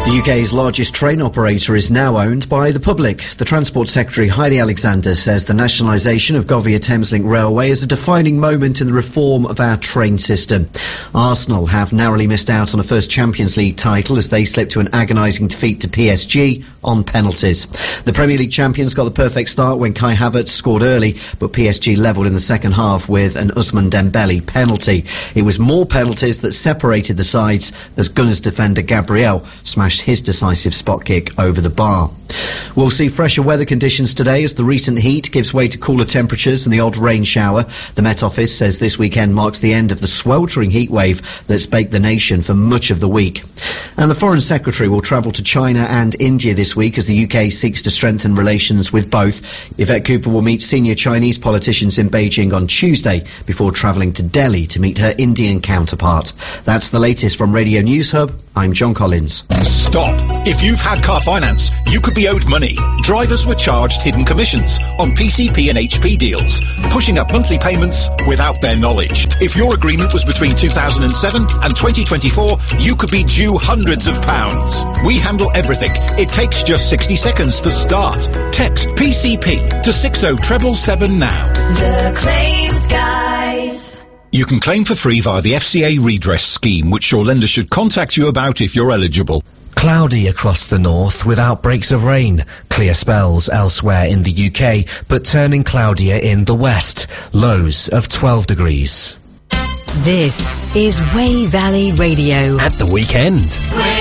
The UK's largest train operator is now owned by the public. The Transport Secretary, Heidi Alexander, says the nationalisation of Govia Thameslink Railway is a defining moment in the reform of our train system. Arsenal have narrowly missed out on a first Champions League title as they slipped to an agonising defeat to PSG on penalties. The Premier League champions got the perfect start when Kai Havertz scored early, but PSG levelled in the second half with an Ousmane Dembele penalty. It was more penalties that separated the sides as Gunners defender Gabriel smashed his decisive spot kick over the bar. We'll see fresher weather conditions today as the recent heat gives way to cooler temperatures and the odd rain shower. The Met Office says this weekend marks the end of the sweltering heat wave that's baked the nation for much of the week. And the Foreign Secretary will travel to China and India this week as the UK seeks to strengthen relations with both. Yvette Cooper will meet senior Chinese politicians in Beijing on Tuesday before travelling to Delhi to meet her Indian counterpart. That's the latest from Radio News Hub. I'm John Collins. Stop. If you've had car finance, you could be owed money. Drivers were charged hidden commissions on PCP and HP deals, pushing up monthly payments without their knowledge. If your agreement was between 2007 and 2024, you could be due hundreds of pounds. We handle everything. It takes just 60 seconds to start. Text PCP to 60777 now. The Claims Guys. You can claim for free via the FCA redress scheme, which your lender should contact you about if you're eligible. Cloudy across the north with outbreaks of rain. Clear spells elsewhere in the UK, but turning cloudier in the west. Lows of 12 degrees. This is Way Valley Radio. At the weekend.